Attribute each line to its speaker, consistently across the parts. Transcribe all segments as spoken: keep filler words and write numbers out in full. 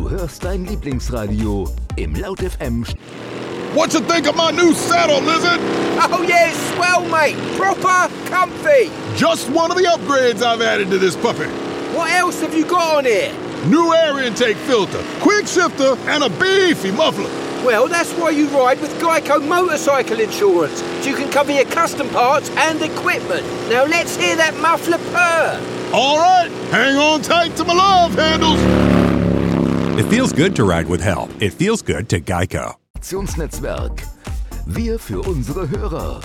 Speaker 1: Du hörst dein Lieblingsradio im Laut F M.
Speaker 2: What you think of my new saddle, Lizard?
Speaker 3: Oh yeah, swell mate, proper comfy.
Speaker 2: Just one of the upgrades I've added to this puppy.
Speaker 3: What else have you got on here?
Speaker 2: New air intake filter, quick shifter, and a beefy muffler.
Speaker 3: Well, that's why you ride with Geico Motorcycle Insurance, so you can cover your custom parts and equipment. Now let's hear that muffler purr.
Speaker 2: All right, hang on tight to my love handles.
Speaker 4: It feels good to ride with help. It feels good to Geico.
Speaker 1: Aktionsnetzwerk. Wir für unsere Hörer.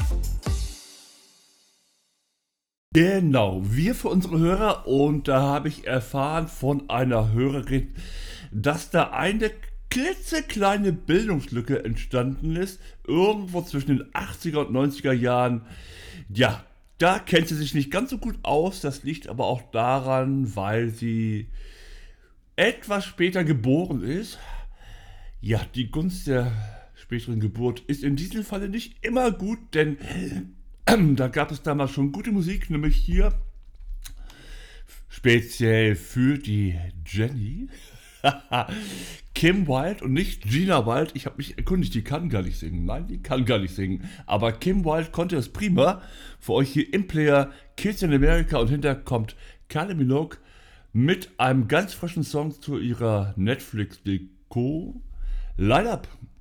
Speaker 5: Genau, wir für unsere Hörer. Und da habe ich erfahren von einer Hörerin, dass da eine klitzekleine Bildungslücke entstanden ist, irgendwo zwischen den achtziger und neunziger Jahren. Ja, da kennt sie sich nicht ganz so gut aus. Das liegt aber auch daran, weil sie etwas später geboren ist. Ja, die Gunst der späteren Geburt ist in diesem Falle nicht immer gut, denn äh, da gab es damals schon gute Musik, nämlich hier speziell für die Jenny. Kim Wilde und nicht Gina Wilde. Ich habe mich erkundigt, die kann gar nicht singen. Nein, die kann gar nicht singen. Aber Kim Wilde konnte das prima. Für euch hier im Player Kids in America und hinter kommt Kylie Minogue mit einem ganz frischen Song zu ihrer Netflix-Deko. Line Up.